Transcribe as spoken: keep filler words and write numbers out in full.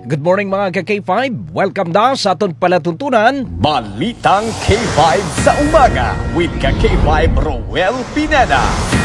Good morning mga ka-K five. Welcome na sa aton palatuntunan. Balitang K five sa umaga with ka K five Roel Pineda.